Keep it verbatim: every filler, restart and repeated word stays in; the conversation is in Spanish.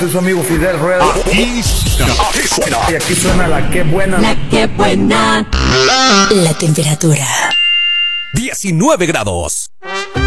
soy su amigo Fidel Rueda. Aquí está. Aquí suena. Y aquí suena la que buena. La que buena. La temperatura. diecinueve grados.